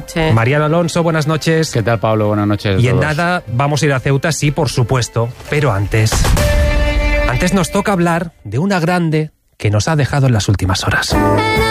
noches. Mariano Alonso, buenas noches. ¿Qué tal, Pablo? Buenas noches a Y en todos. nada vamos a ir a Ceuta, sí, por supuesto, pero antes nos toca hablar de una grande que nos ha dejado en las últimas horas.